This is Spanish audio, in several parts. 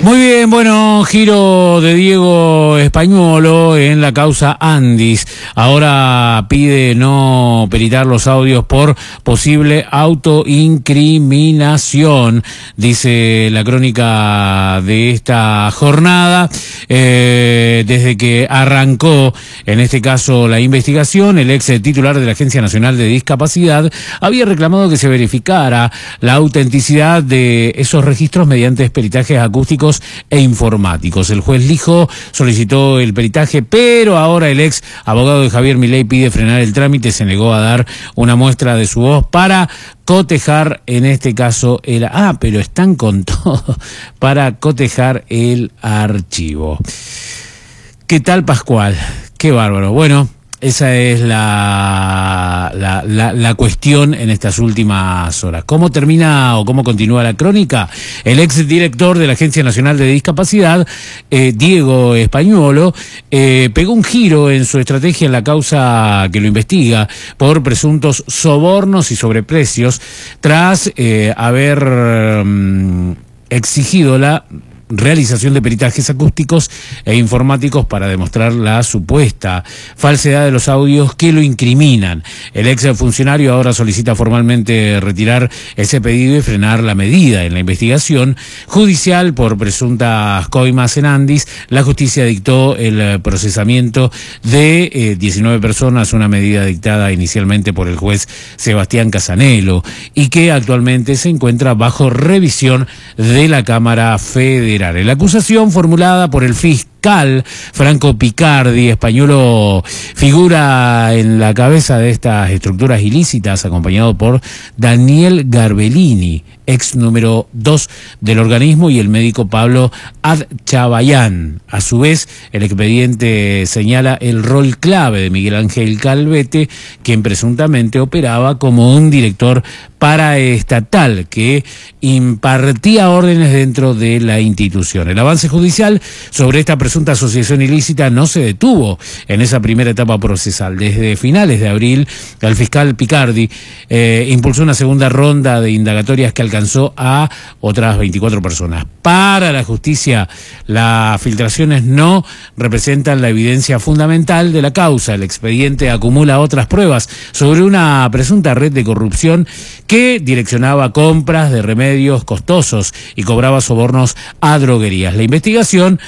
Muy bien, bueno, giro de Diego Españolo en la causa Andis. Ahora pide no peritar los audios por posible autoincriminación, dice la crónica de esta jornada. Desde que arrancó, en este caso, la investigación, el ex titular de la Agencia Nacional de Discapacidad había reclamado que se verificara la autenticidad de esos registros mediante peritajes acústicos e informáticos. El juez Lijo solicitó el peritaje, pero ahora el ex abogado de Javier Milei pide frenar el trámite. Se negó a dar una muestra de su voz para cotejar, en este caso, pero están con todo, para cotejar el archivo. ¿Qué tal, Pascual? Qué bárbaro. Bueno, esa es la cuestión en estas últimas horas. ¿Cómo termina o cómo continúa la crónica? El exdirector de la Agencia Nacional de Discapacidad, Diego Españolo, pegó un giro en su estrategia en la causa que lo investiga por presuntos sobornos y sobreprecios tras haber exigido la realización de peritajes acústicos e informáticos para demostrar la supuesta falsedad de los audios que lo incriminan. El ex funcionario ahora solicita formalmente retirar ese pedido y frenar la medida. En la investigación judicial por presuntas coimas en Andis, la justicia dictó el procesamiento de 19 personas, una medida dictada inicialmente por el juez Sebastián Casanelo y que actualmente se encuentra bajo revisión de la Cámara Federal. La acusación formulada por el fiscal Franco Picardi, Españolo figura en la cabeza de estas estructuras ilícitas, acompañado por Daniel Garbellini, ex número 2 del organismo, y el médico Pablo Adchabayán. A su vez, el expediente señala el rol clave de Miguel Ángel Calvete, quien presuntamente operaba como un director paraestatal que impartía órdenes dentro de la institución. El avance judicial sobre esta presunta asociación ilícita no se detuvo en esa primera etapa procesal. Desde finales de abril, el fiscal Picardi impulsó una segunda ronda de indagatorias que alcanzó a otras 24 personas. Para la justicia, las filtraciones no representan la evidencia fundamental de la causa. El expediente acumula otras pruebas sobre una presunta red de corrupción que direccionaba compras de remedios costosos y cobraba sobornos a droguerías. La investigación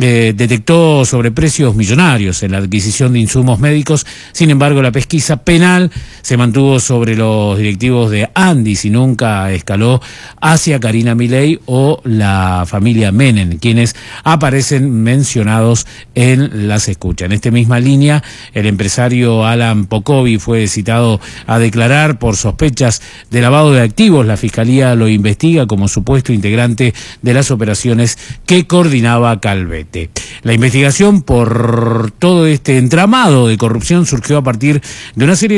detectó sobreprecios millonarios en la adquisición de insumos médicos. Sin embargo, la pesquisa penal se mantuvo sobre los directivos de Andis y nunca escaló hacia Karina Milei o la familia Menem, quienes aparecen mencionados en las escuchas. En esta misma línea, el empresario Alan Pocovi fue citado a declarar por sospechas de lavado de activos. La Fiscalía lo investiga como supuesto integrante de las operaciones que coordinaba Calvete. La investigación por todo este entramado de corrupción surgió a partir de una serie